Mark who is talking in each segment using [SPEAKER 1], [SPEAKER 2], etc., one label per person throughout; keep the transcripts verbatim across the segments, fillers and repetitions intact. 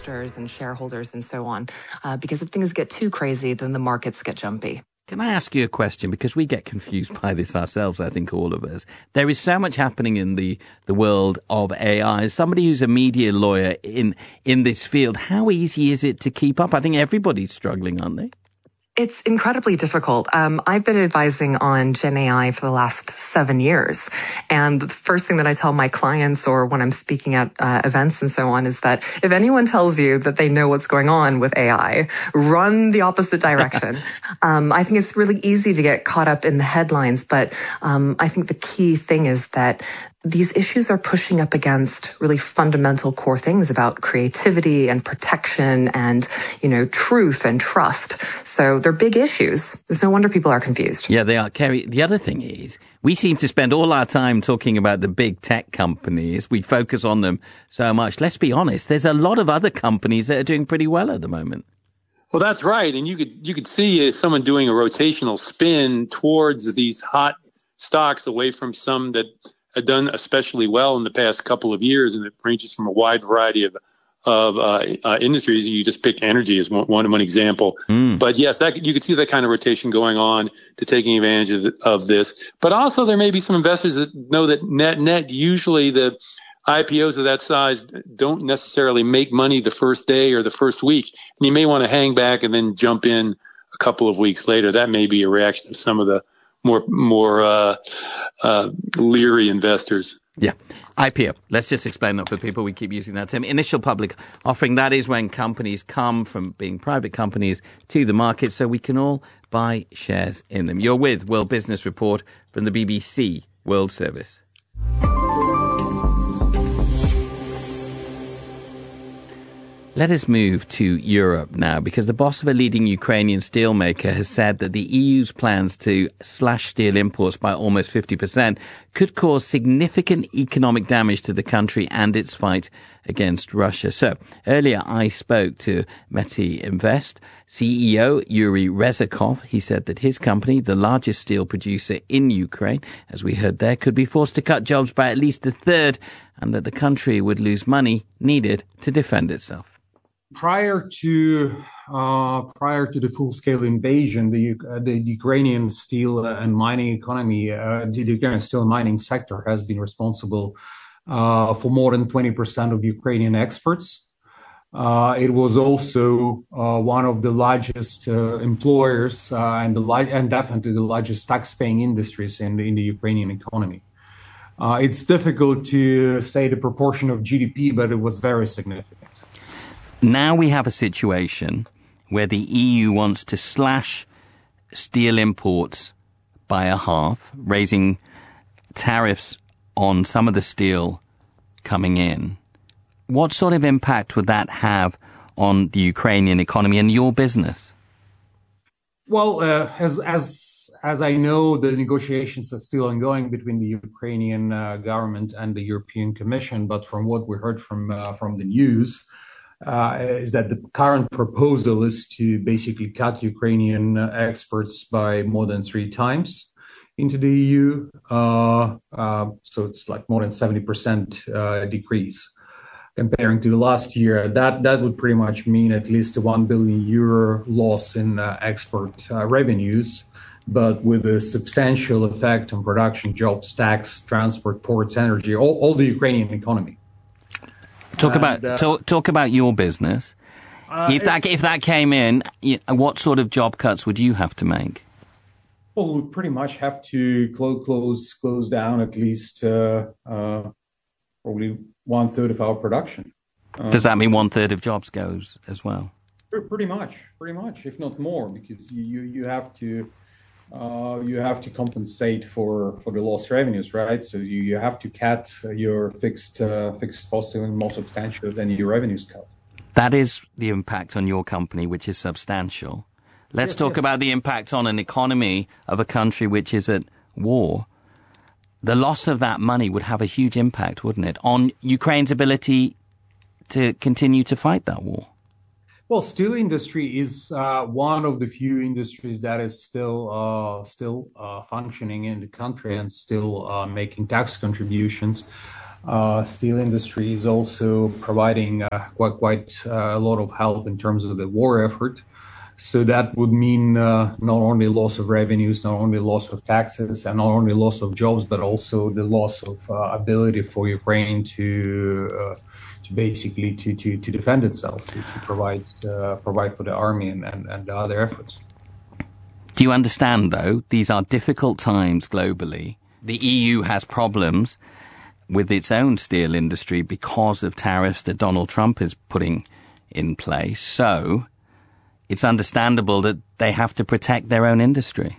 [SPEAKER 1] investors and shareholders and so on. Uh, because if things get too crazy, then the markets get jumpy.
[SPEAKER 2] Can I ask you a question? Because we get confused by this ourselves, I think, all of us. There is so much happening in the, the world of A I. As somebody who's a media lawyer in, in this field, how easy is it to keep up? I think everybody's struggling, aren't they?
[SPEAKER 1] It's incredibly difficult. Um, I've been advising on Gen A I for the last seven years. And the first thing that I tell my clients or when I'm speaking at uh, events and so on is that if anyone tells you that they know what's going on with A I, run the opposite direction. um, I think it's really easy to get caught up in the headlines, but um, I think the key thing is that these issues are pushing up against really fundamental core things about creativity and protection and, you know, truth and trust. So they're big issues. There's no wonder people are confused.
[SPEAKER 2] Yeah, they are. Kerry, the other thing is we seem to spend all our time talking about the big tech companies. We focus on them so much. Let's be honest. There's a lot of other companies that are doing pretty well at the moment.
[SPEAKER 3] Well, that's right. And you could, you could see someone doing a rotational spin towards these hot stocks away from some that had done especially well in the past couple of years, and it ranges from a wide variety of of uh, uh, industries. You just picked energy as one one, one example, mm. but yes, that, you could see that kind of rotation going on to taking advantage of, of this. But also, there may be some investors that know that net net usually the I P Os of that size don't necessarily make money the first day or the first week, and you may want to hang back and then jump in a couple of weeks later. That may be a reaction of some of the more more uh, uh, leery investors.
[SPEAKER 2] Yeah. I P O. Let's just explain that for people. We keep using that term. Initial public offering. That is when companies come from being private companies to the market so we can all buy shares in them. You're with World Business Report from the B B C World Service. Let us move to Europe now, because the boss of a leading Ukrainian steelmaker has said that the E U's plans to slash steel imports by almost fifty percent could cause significant economic damage to the country and its fight against Russia. So earlier I spoke to Meti Invest C E O Yuri Rezakov. He said that his company, the largest steel producer in Ukraine, as we heard there, could be forced to cut jobs by at least a third, and that the country would lose money needed to defend itself.
[SPEAKER 4] Prior to uh, prior to the full-scale invasion, the uh, the Ukrainian steel and mining economy, uh, the Ukrainian steel and mining sector has been responsible uh, for more than twenty percent of Ukrainian exports. Uh, it was also uh, one of the largest uh, employers uh, and the li- and definitely the largest tax-paying industries in the, in the Ukrainian economy. Uh, it's difficult to say the proportion of G D P, but it was very significant.
[SPEAKER 2] Now we have a situation where the E U wants to slash steel imports by a half, raising tariffs on some of the steel coming in. What sort of impact would that have on the Ukrainian economy and your business?
[SPEAKER 4] Well, uh, as as as I know, the negotiations are still ongoing between the Ukrainian uh, government and the European Commission. But from what we heard from uh, from the news, Uh, is that the current proposal is to basically cut Ukrainian uh, exports by more than three times into the E U. Uh, uh, so it's like more than seventy percent uh, decrease comparing to the last year. That that would pretty much mean at least a one billion euro loss in uh, export uh, revenues, but with a substantial effect on production, jobs, tax, transport, ports, energy, all, all the Ukrainian economy.
[SPEAKER 2] Talk about and, uh, talk, talk about your business. Uh, if that if that came in, what sort of job cuts would you have to make?
[SPEAKER 4] Well, we pretty much have to close close close down at least uh, uh, probably one third of our production. Uh,
[SPEAKER 2] Does that mean one third of jobs goes as well?
[SPEAKER 4] Pretty much, pretty much, if not more, because you you, you have to. Uh, you have to compensate for, for the lost revenues, right? So you, you have to cut your fixed uh, fixed costs even more substantial than your revenues cut.
[SPEAKER 2] That is the impact on your company, which is substantial. Let's yes, talk yes. about the impact on an economy of a country which is at war. The loss of that money would have a huge impact, wouldn't it, on Ukraine's ability to continue to fight that war?
[SPEAKER 4] Well, steel industry is uh, one of the few industries that is still uh, still uh, functioning in the country and still uh, making tax contributions. uh, steel industry is also providing uh, quite quite uh, a lot of help in terms of the war effort. So that would mean uh, not only loss of revenues, not only loss of taxes, and not only loss of jobs, but also the loss of uh, ability for Ukraine to uh, to basically to, to, to defend itself, to, to provide uh, provide for the army and, and, and the other efforts.
[SPEAKER 2] Do you understand, though, these are difficult times globally. The E U has problems with its own steel industry because of tariffs that Donald Trump is putting in place. So it's understandable that they have to protect their own industry.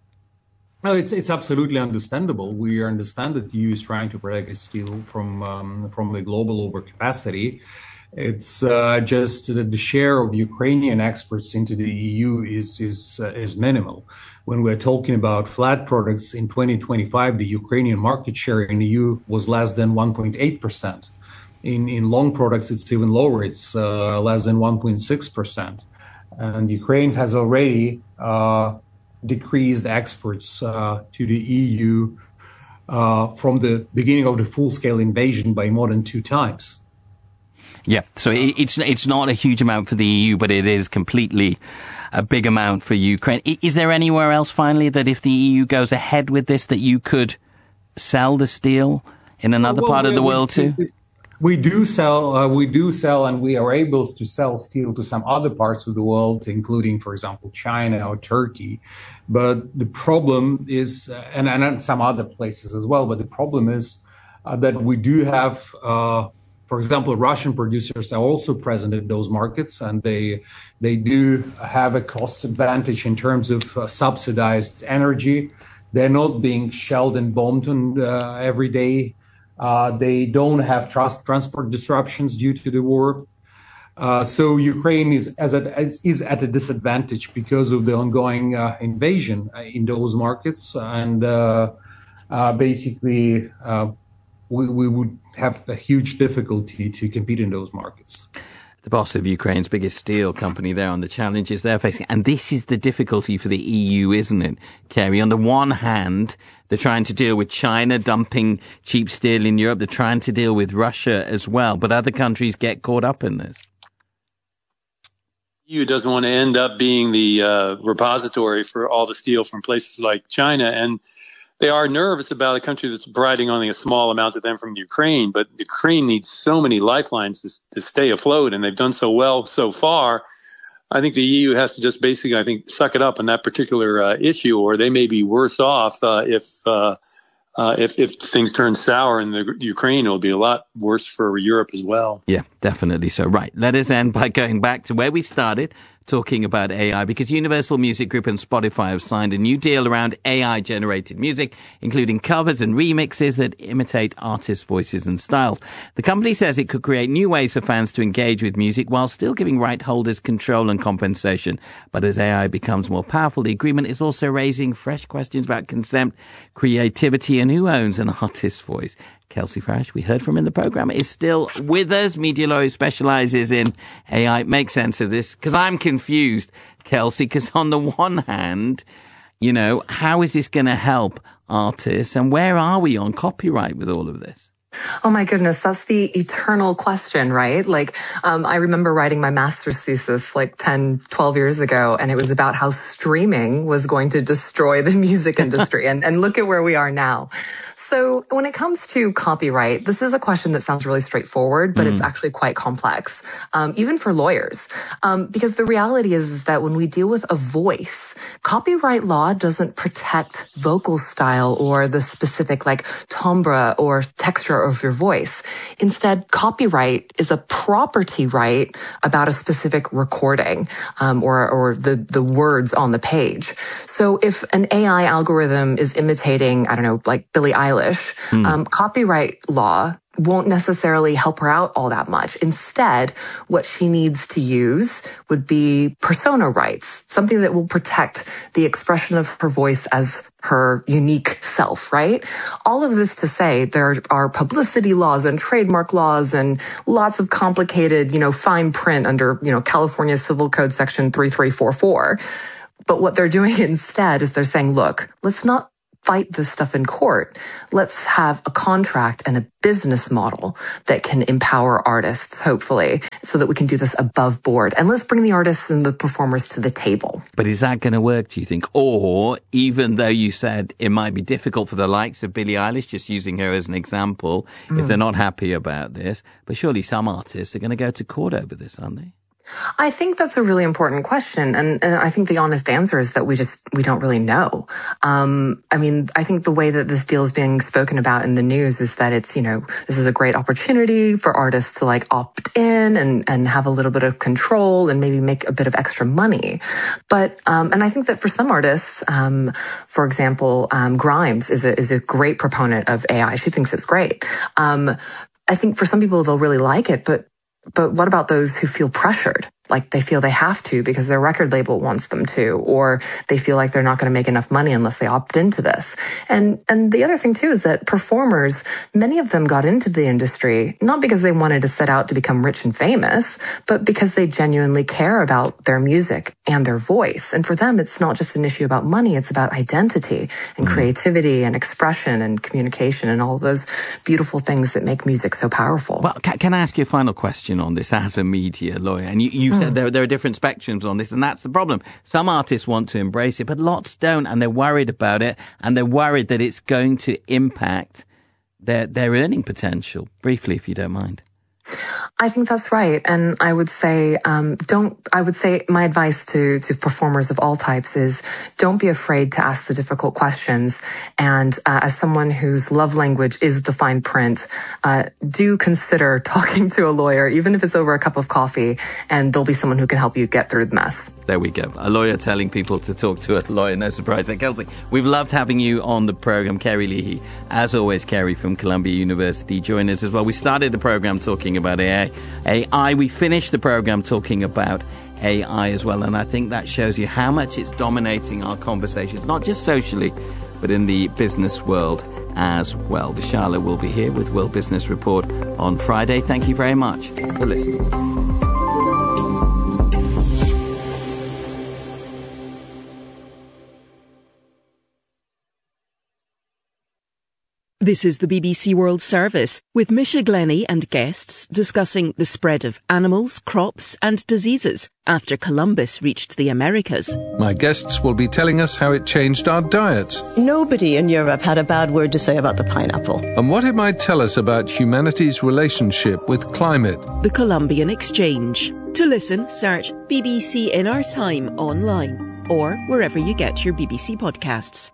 [SPEAKER 4] No, it's it's absolutely understandable. We understand that the E U is trying to protect its steel from um, from the global overcapacity. It's uh, just that the share of Ukrainian exports into the E U is is uh, is minimal. When we're talking about flat products in twenty twenty-five, the Ukrainian market share in the E U was less than one point eight percent. In in long products, it's even lower. It's uh, less than one point six percent. And Ukraine has already uh, decreased exports uh, to the E U uh, from the beginning of the full-scale invasion by more than two times.
[SPEAKER 2] Yeah, so it's it's not a huge amount for the E U, but it is completely a big amount for Ukraine. Is there anywhere else, finally, that if the E U goes ahead with this, that you could sell the steel in another well, part of the we, world too?
[SPEAKER 4] We do sell, uh, we do sell, and we are able to sell steel to some other parts of the world, including, for example, China or Turkey. But the problem is, uh, and, and some other places as well, but the problem is uh, that we do have, uh, for example, Russian producers are also present in those markets, and they they do have a cost advantage in terms of uh, subsidized energy. They're not being shelled and bombed on, uh, every day. Uh, they don't have trust transport disruptions due to the war. Uh, so Ukraine is as a, as, is at a disadvantage because of the ongoing uh, invasion in those markets, and uh, uh, basically uh, we, we would have a huge difficulty to compete in those markets.
[SPEAKER 2] The boss of Ukraine's biggest steel company there on the challenges they're facing. And this is the difficulty for the E U, isn't it, Kerry? On the one hand, they're trying to deal with China dumping cheap steel in Europe. They're trying to deal with Russia as well. But other countries get caught up in this.
[SPEAKER 3] E U doesn't want to end up being the uh, repository for all the steel from places like China. And they are nervous about a country that's providing only a small amount to them from Ukraine, but Ukraine needs so many lifelines to, to stay afloat, and they've done so well so far. I think the E U has to just basically, I think, suck it up on that particular uh, issue, or they may be worse off uh, if, uh, uh, if if things turn sour in the Ukraine. It'll be a lot worse for Europe as well.
[SPEAKER 2] Yeah, definitely so. Right. Let us end by going back to where we started, talking about A I, because Universal Music Group and Spotify have signed a new deal around A I-generated music, including covers and remixes that imitate artists' voices and styles. The company says it could create new ways for fans to engage with music while still giving right holders control and compensation. But as A I becomes more powerful, the agreement is also raising fresh questions about consent, creativity, and who owns an artist's voice. Kelsey Farash, we heard from in the program, is still with us. Media lawyer, specializes in A I. Make sense of this, because I'm confused, Kelsey, because on the one hand, you know, how is this going to help artists, and where are we on copyright with all of this?
[SPEAKER 1] Oh my goodness, that's the eternal question, right? Like, um, I remember writing my master's thesis like ten, twelve years ago, and it was about how streaming was going to destroy the music industry. and, and look at where we are now. So when it comes to copyright, this is a question that sounds really straightforward, but mm. it's actually quite complex, um, even for lawyers. Um, because the reality is, is that when we deal with a voice, copyright law doesn't protect vocal style or the specific like timbre or texture of your voice. Instead, copyright is a property right about a specific recording, um, or, or the, the words on the page. So if an A I algorithm is imitating, I don't know, like Billie Eilish, Mm. Um, copyright law won't necessarily help her out all that much. Instead, what she needs to use would be persona rights, something that will protect the expression of her voice as her unique self, right? All of this to say there are publicity laws and trademark laws and lots of complicated, you know, fine print under, you know, California Civil Code Section three three four four. But what they're doing instead is they're saying, look, let's not fight this stuff in court. Let's have a contract and a business model that can empower artists, hopefully, so that we can do this above board. And let's bring the artists and the performers to the table.
[SPEAKER 2] But is that going to work, do you think? Or, even though you said it might be difficult for the likes of Billie Eilish, just using her as an example, mm. if they're not happy about this, but surely some artists are going to go to court over this, aren't they?
[SPEAKER 1] I think that's a really important question. And, and I think the honest answer is that we just, we don't really know. Um, I mean, I think the way that this deal is being spoken about in the news is that it's, you know, this is a great opportunity for artists to like opt in and, and have a little bit of control and maybe make a bit of extra money. But, um, and I think that for some artists, um, for example, um, Grimes is a, is a great proponent of A I. She thinks it's great. Um, I think for some people, they'll really like it, but But what about those who feel pressured? Like they feel they have to because their record label wants them to, or they feel like they're not going to make enough money unless they opt into this. And and the other thing too is that performers, many of them got into the industry not because they wanted to set out to become rich and famous, but because they genuinely care about their music and their voice. And for them, it's not just an issue about money, it's about identity and mm-hmm. creativity and expression and communication and all of those beautiful things that make music so powerful.
[SPEAKER 2] Well, can, can I ask you a final question on this as a media lawyer? And you, you said there, there are different spectrums on this, and that's the problem. Some artists want to embrace it, but lots don't, and they're worried about it, and they're worried that it's going to impact their their earning potential. Briefly, if you don't mind.
[SPEAKER 1] I think that's right. And I would say, um, don't, I would say my advice to, to performers of all types is don't be afraid to ask the difficult questions. And uh, as someone whose love language is the fine print, uh, do consider talking to a lawyer, even if it's over a cup of coffee, and there'll be someone who can help you get through the mess.
[SPEAKER 2] There we go. A lawyer telling people to talk to a lawyer. No surprise there. Kelsey, we've loved having you on the program. Kerry Leahy, as always, Kerry from Columbia University, join us as well. We started the program talking about A I. A I. We finished the program talking about A I as well, and I think that shows you how much it's dominating our conversations, not just socially, but in the business world as well. Vishala will be here with World Business Report on Friday. Thank you very much for listening.
[SPEAKER 5] This is the B B C World Service, with Misha Glenny and guests discussing the spread of animals, crops and diseases after Columbus reached the Americas.
[SPEAKER 6] My guests will be telling us how it changed our diets.
[SPEAKER 7] Nobody in Europe had a bad word to say about the pineapple.
[SPEAKER 6] And what it might tell us about humanity's relationship with climate.
[SPEAKER 5] The Columbian Exchange. To listen, search B B C In Our Time online or wherever you get your B B C podcasts.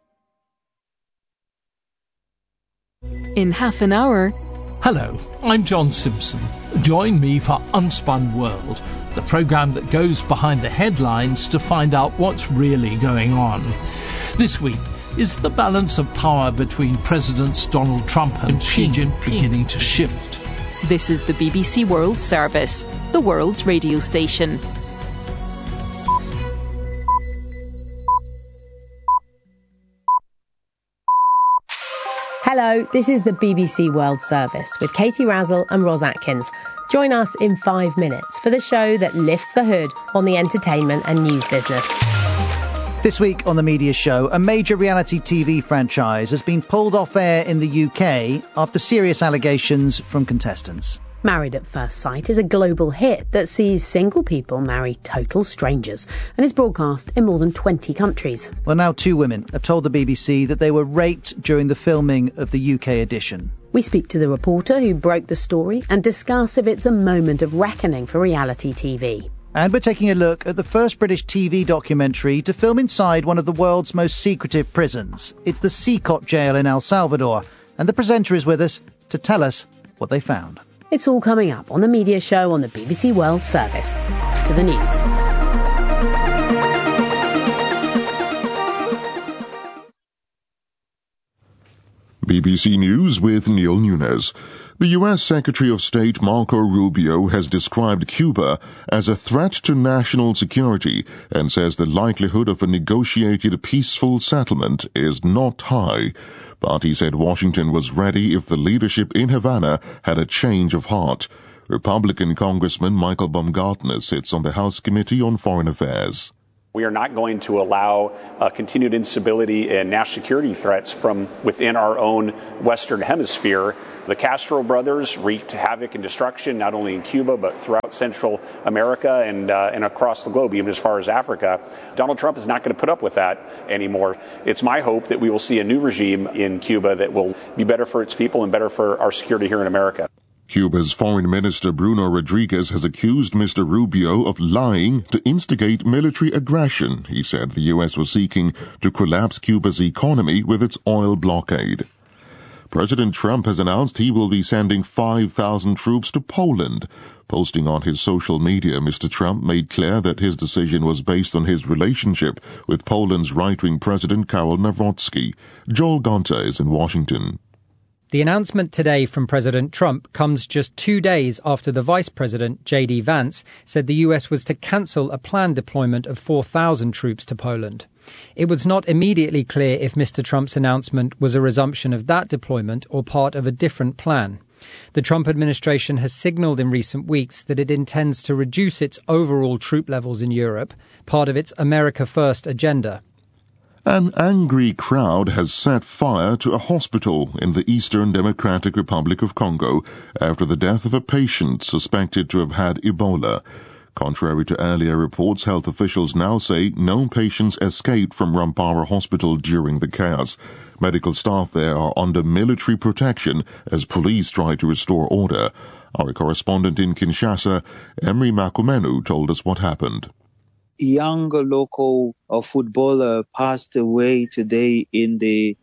[SPEAKER 5] In half an hour.
[SPEAKER 8] Hello, I'm John Simpson. Join me for Unspun World, the programme that goes behind the headlines to find out what's really going on. This week, is the balance of power between Presidents Donald Trump and Xi Jinping beginning to shift?
[SPEAKER 5] This is the B B C World Service, the world's radio station.
[SPEAKER 9] Hello, this is the B B C World Service with Katie Razzle and Ros Atkins. Join us in five minutes for the show that lifts the hood on the entertainment and news business.
[SPEAKER 10] This week on The Media Show, a major reality T V franchise has been pulled off air in the U K after serious allegations from contestants.
[SPEAKER 9] Married at First Sight is a global hit that sees single people marry total strangers and is broadcast in more than twenty countries.
[SPEAKER 10] Well, now two women have told the B B C that they were raped during the filming of the U K edition.
[SPEAKER 9] We speak to the reporter who broke the story and discuss if it's a moment of reckoning for reality T V.
[SPEAKER 10] And we're taking a look at the first British T V documentary to film inside one of the world's most secretive prisons. It's the Seacot jail in El Salvador, and the presenter is with us to tell us what they found.
[SPEAKER 9] It's all coming up on The Media Show on the B B C World Service. After the news.
[SPEAKER 11] B B C News with Neil Nunes. The U S Secretary of State Marco Rubio has described Cuba as a threat to national security and says the likelihood of a negotiated peaceful settlement is not high. But he said Washington was ready if the leadership in Havana had a change of heart. Republican Congressman Michael Baumgartner sits on the House Committee on Foreign Affairs.
[SPEAKER 12] We are not going to allow uh, continued instability and national security threats from within our own Western Hemisphere. The Castro brothers wreaked havoc and destruction not only in Cuba but throughout Central America and uh, and across the globe, even as far as Africa. Donald Trump is not going to put up with that anymore. It's my hope that we will see a new regime in Cuba that will be better for its people and better for our security here in America.
[SPEAKER 11] Cuba's Foreign Minister Bruno Rodriguez has accused Mister Rubio of lying to instigate military aggression. He said the U S was seeking to collapse Cuba's economy with its oil blockade. President Trump has announced he will be sending five thousand troops to Poland. Posting on his social media, Mister Trump made clear that his decision was based on his relationship with Poland's right-wing President Karol Nawrocki. Joel Gonta is in Washington.
[SPEAKER 13] The announcement today from President Trump comes just two days after the Vice President, J D Vance, said the U S was to cancel a planned deployment of four thousand troops to Poland. It was not immediately clear if Mister Trump's announcement was a resumption of that deployment or part of a different plan. The Trump administration has signalled in recent weeks that it intends to reduce its overall troop levels in Europe, part of its America First agenda.
[SPEAKER 11] An angry crowd has set fire to a hospital in the Eastern Democratic Republic of Congo after the death of a patient suspected to have had Ebola. Contrary to earlier reports, health officials now say no patients escaped from Rwampara Hospital during the chaos. Medical staff there are under military protection as police try to restore order. Our correspondent in Kinshasa, Emery Makumenu, told us what happened.
[SPEAKER 14] Young local uh, footballer passed away today in the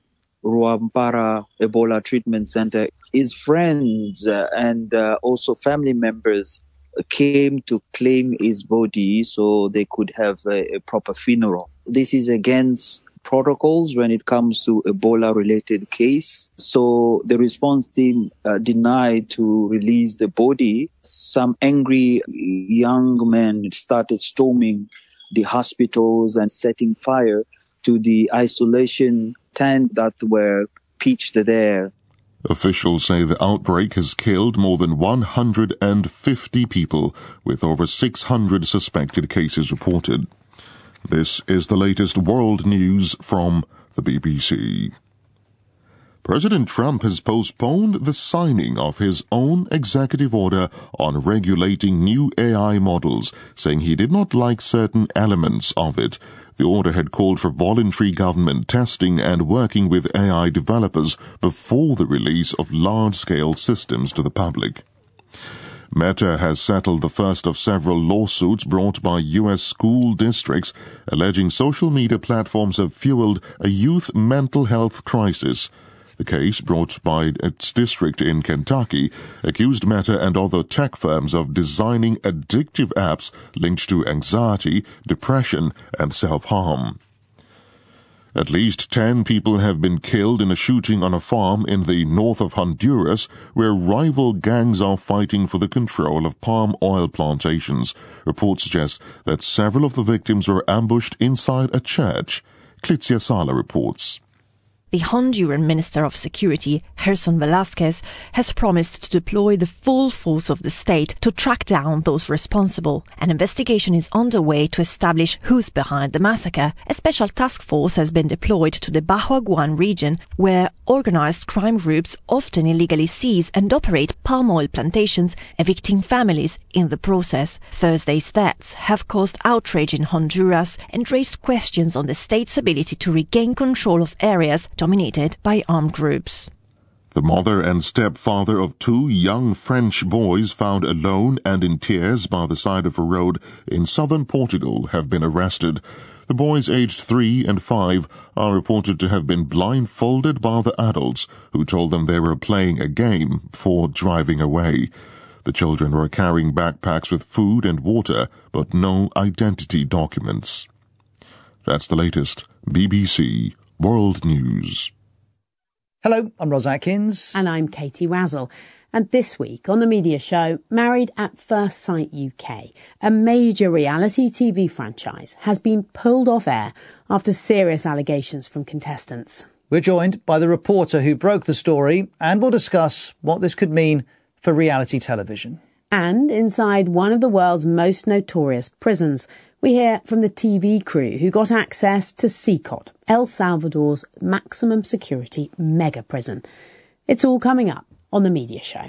[SPEAKER 14] Rwampara Ebola Treatment Center. His friends uh, and uh, also family members came to claim his body so they could have a, a proper funeral. This is against protocols when it comes to Ebola-related case. So the response team uh, denied to release the body. Some angry young men started storming the hospitals and setting fire to the isolation tent that were pitched there.
[SPEAKER 11] Officials say the outbreak has killed more than one hundred fifty people, with over six hundred suspected cases reported. This is the latest world news from the B B C. President Trump has postponed the signing of his own executive order on regulating new A I models, saying he did not like certain elements of it. The order had called for voluntary government testing and working with A I developers before the release of large-scale systems to the public. Meta has settled the first of several lawsuits brought by U S school districts alleging social media platforms have fueled a youth mental health crisis. The case, brought by its district in Kentucky, accused Meta and other tech firms of designing addictive apps linked to anxiety, depression, and self-harm. At least ten people have been killed in a shooting on a farm in the north of Honduras, where rival gangs are fighting for the control of palm oil plantations. Reports suggest that several of the victims were ambushed inside a church. Clitzia Sala reports.
[SPEAKER 15] The Honduran Minister of Security, Gerson Velasquez, has promised to deploy the full force of the state to track down those responsible. An investigation is underway to establish who's behind the massacre. A special task force has been deployed to the Bahuaguan region, where organized crime groups often illegally seize and operate palm oil plantations, evicting families in the process. Thursday's deaths have caused outrage in Honduras and raised questions on the state's ability to regain control of areas dominated by armed groups.
[SPEAKER 11] The mother and stepfather of two young French boys found alone and in tears by the side of a road in southern Portugal have been arrested. The boys, aged three and five, are reported to have been blindfolded by the adults, who told them they were playing a game before driving away. The children were carrying backpacks with food and water, but no identity documents. That's the latest B B C World News.
[SPEAKER 10] Hello, I'm Ros Atkins.
[SPEAKER 9] And I'm Katie Razzle. And this week on the media show, Married at First Sight U K, a major reality T V franchise, has been pulled off air after serious allegations from contestants.
[SPEAKER 10] We're joined by the reporter who broke the story, and we'll discuss what this could mean for reality television.
[SPEAKER 9] And inside one of the world's most notorious prisons, we hear from the T V crew who got access to C C O T, El Salvador's maximum security mega prison. It's all coming up on The Media Show.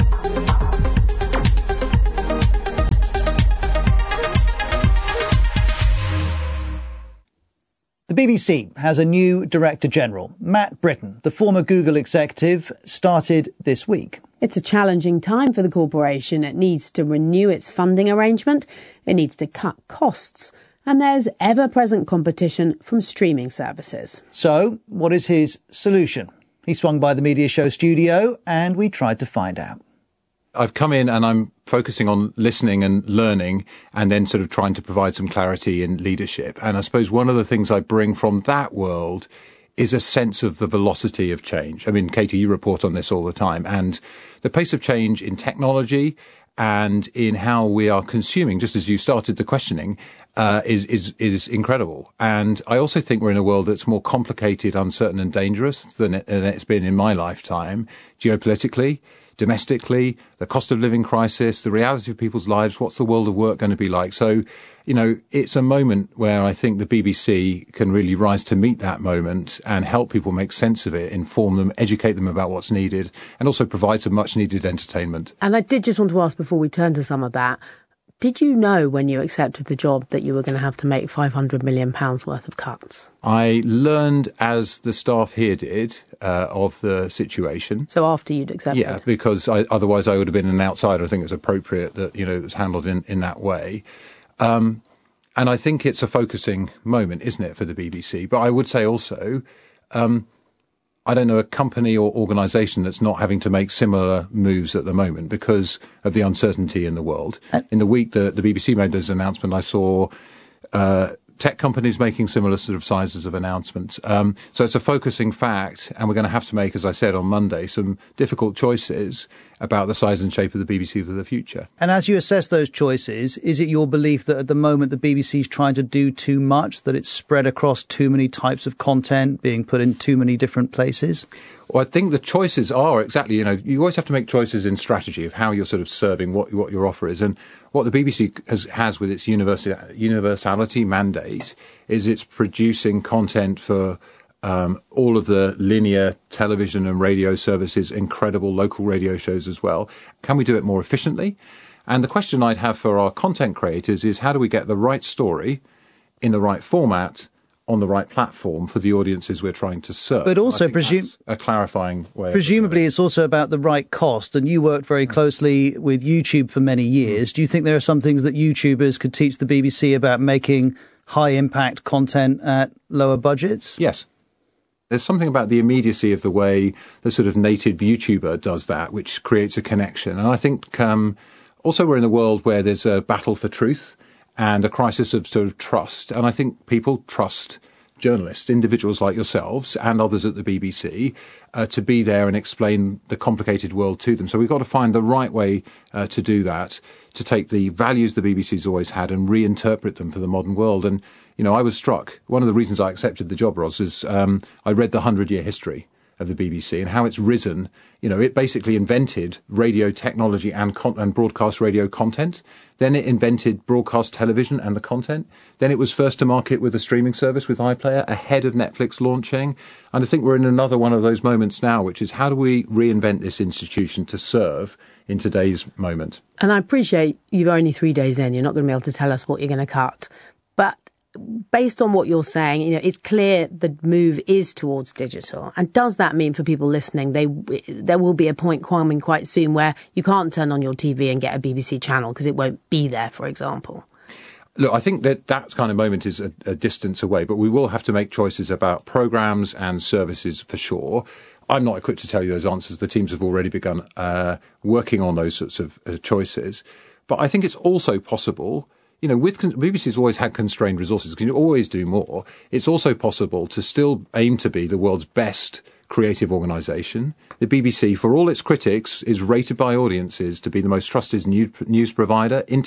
[SPEAKER 10] The B B C has a new Director General. Matt Britton, the former Google executive, started this week.
[SPEAKER 9] It's a challenging time for the corporation. It needs to renew its funding arrangement, it needs to cut costs, and there's ever-present competition from streaming services.
[SPEAKER 10] So, what is his solution? He swung by the Media Show studio and we tried to find out.
[SPEAKER 16] I've come in and I'm focusing on listening and learning and then sort of trying to provide some clarity in leadership. And I suppose one of the things I bring from that world is a sense of the velocity of change. I mean, Katie, you report on this all the time. And the pace of change in technology and in how we are consuming, just as you started the questioning, uh, is, is, is incredible. And I also think we're in a world that's more complicated, uncertain and dangerous than, it, than it's been in my lifetime, geopolitically, domestically, the cost of living crisis, the reality of people's lives, what's the world of work going to be like? So, you know, it's a moment where I think the B B C can really rise to meet that moment and help people make sense of it, inform them, educate them about what's needed, and also provide some much needed entertainment.
[SPEAKER 9] And I did just want to ask before we turn to some of that, did you know when you accepted the job that you were going to have to make five hundred million pounds worth of cuts?
[SPEAKER 16] I learned, as the staff here did, uh, of the situation.
[SPEAKER 9] So after you'd accepted?
[SPEAKER 16] Yeah, because I, otherwise I would have been an outsider. I think it's appropriate that, you know, it was handled in, in that way. Um, and I think it's a focusing moment, isn't it, for the B B C? But I would say also, um, I don't know a company or organisation that's not having to make similar moves at the moment because of the uncertainty in the world. In the week that the B B C made this announcement, I saw uh, tech companies making similar sort of sizes of announcements. Um, so it's a focusing fact, and we're going to have to make, as I said on Monday, some difficult choices about the size and shape of the B B C for the future.
[SPEAKER 10] And as you assess those choices, is it your belief that at the moment the B B C is trying to do too much, that it's spread across too many types of content, being put in too many different places?
[SPEAKER 16] Well, I think the choices are exactly, you know, you always have to make choices in strategy of how you're sort of serving what what your offer is. And what the B B C has, has with its universal, universality mandate is it's producing content for Um, all of the linear television and radio services, incredible local radio shows as well. Can we do it more efficiently? And the question I'd have for our content creators is how do we get the right story in the right format on the right platform for the audiences we're trying to serve?
[SPEAKER 10] But also, presume
[SPEAKER 16] a clarifying way.
[SPEAKER 10] Presumably, it's also about the right cost. And you worked very closely with YouTube for many years. Do you think there are some things that YouTubers could teach the B B C about making high impact content at lower budgets?
[SPEAKER 16] Yes. There's something about the immediacy of the way the sort of native YouTuber does that, which creates a connection. And I think um, also we're in a world where there's a battle for truth and a crisis of sort of trust. And I think people trust journalists, individuals like yourselves and others at the B B C, uh, to be there and explain the complicated world to them. So we've got to find the right way uh, to do that, to take the values the B B C's always had and reinterpret them for the modern world. And you know, I was struck. One of the reasons I accepted the job, Ros, is um, I read the hundred-year history of the B B C and how it's risen. You know, it basically invented radio technology and, con- and broadcast radio content. Then it invented broadcast television and the content. Then it was first to market with a streaming service with iPlayer, ahead of Netflix launching. And I think we're in another one of those moments now, which is how do we reinvent this institution to serve in today's moment?
[SPEAKER 9] And I appreciate you're only three days in. You're not going to be able to tell us what you're going to cut. But based on what you're saying, you know, it's clear the move is towards digital. And does that mean for people listening, they there will be a point coming quite soon where you can't turn on your T V and get a B B C channel because it won't be there, for example?
[SPEAKER 16] Look, I think that that kind of moment is a, a distance away, but we will have to make choices about programmes and services for sure. I'm not equipped to tell you those answers. The teams have already begun uh, working on those sorts of uh, choices. But I think it's also possible. You know, with con- B B C's always had constrained resources. Can you always do more? It's also possible to still aim to be the world's best creative organisation. The B B C, for all its critics, is rated by audiences to be the most trusted news, news provider.